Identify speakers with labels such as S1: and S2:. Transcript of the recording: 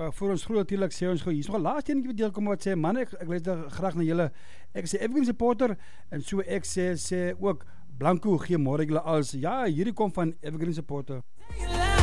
S1: voor ons groot natuurlijk sê ons hier is nog 'n laaste enetjie wat deelkom wat sê, man, ek luister graag na julle. Ek sê Evergreen supporter en so ek sê ook Blanco gee môre julle als. Ja, hierdie kom van Evergreen supporter.